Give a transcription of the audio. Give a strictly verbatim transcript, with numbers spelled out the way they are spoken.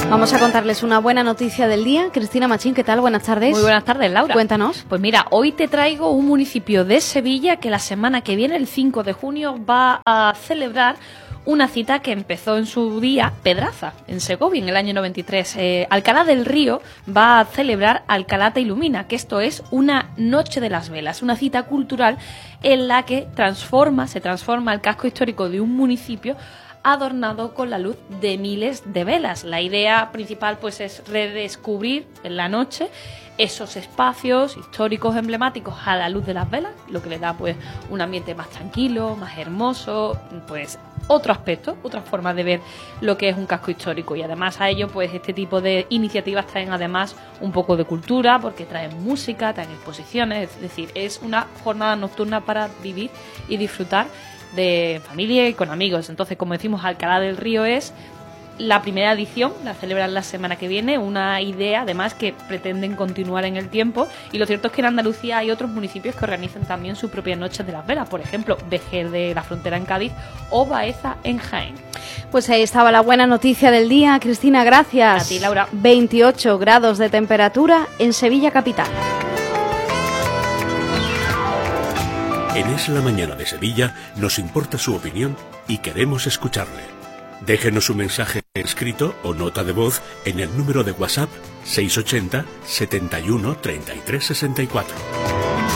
Vamos a contarles una buena noticia del día. Cristina Machín, ¿qué tal? Buenas tardes. Muy buenas tardes, Laura. Cuéntanos. Pues mira, hoy te traigo un municipio de Sevilla que la semana que viene, el cinco de junio, va a celebrar una cita que empezó en su día Pedraza, en Segovia, en el año noventa y tres. Eh, Alcalá del Río va a celebrar Alcalá te ilumina, que esto es una noche de las velas, una cita cultural en la que transforma, se transforma el casco histórico de un municipio adornado con la luz de miles de velas. La idea principal pues es redescubrir en la noche esos espacios históricos emblemáticos a la luz de las velas, lo que le da pues un ambiente más tranquilo, más hermoso, pues otro aspecto, otra forma de ver lo que es un casco histórico. Y además a ello pues este tipo de iniciativas traen además un poco de cultura, porque traen música, traen exposiciones, es decir, es una jornada nocturna para vivir y disfrutar de familia y con amigos. Entonces, como decimos, Alcalá del Río es la primera edición, la celebran la semana que viene, una idea además que pretenden continuar en el tiempo, y lo cierto es que en Andalucía hay otros municipios que organizan también sus propias noches de las velas, por ejemplo, Vejer de la Frontera en Cádiz o Baeza en Jaén. Pues ahí estaba la buena noticia del día. Cristina, gracias. A ti, Laura. veintiocho grados de temperatura en Sevilla capital. En Es la Mañana de Sevilla nos importa su opinión y queremos escucharle. Déjenos un mensaje escrito o nota de voz en el número de WhatsApp seiscientos ochenta, setenta y uno, treinta y tres sesenta y cuatro.